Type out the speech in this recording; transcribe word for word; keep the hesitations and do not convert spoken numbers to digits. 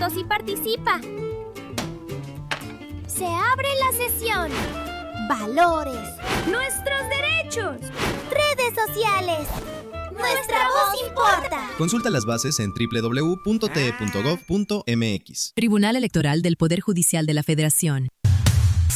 votos y participa. Se abre la sesión. Valores. Nuestros derechos. Redes sociales. Nuestra voz importa. Consulta las bases en doble u doble u doble u punto t e punto gov punto m x. Tribunal Electoral del Poder Judicial de la Federación.